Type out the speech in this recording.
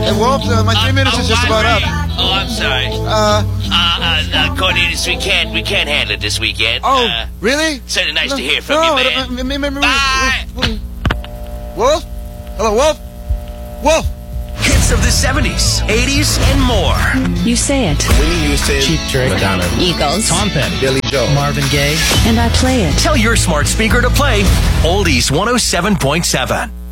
Hey, Wolf, my 3 minutes is just about up. Oh, I'm sorry. Cornelius, we can't handle it this weekend. Oh, really? Certainly nice to hear from you, man. Bye. Wolf? Hello, Wolf? Wolf? Hits of the 70s, 80s, and more. You say it. Winnie Houston, Cheap Trick, Madonna, Eagles. Tom Petty, Billy Joel, Marvin Gaye. And I play it. Tell your smart speaker to play Oldies 107.7.